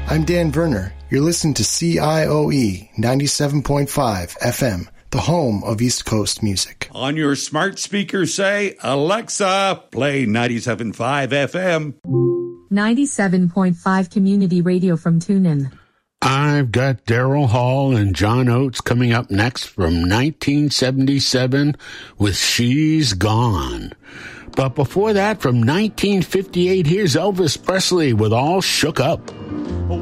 I'm Dan Verner. You're listening to CIOE 97.5 FM, the home of East Coast music. On your smart speaker, say, Alexa, play 97.5 FM. 97.5 Community Radio from TuneIn. I've got Daryl Hall and John Oates coming up next from 1977 with She's Gone. But before that, from 1958, here's Elvis Presley with All Shook Up.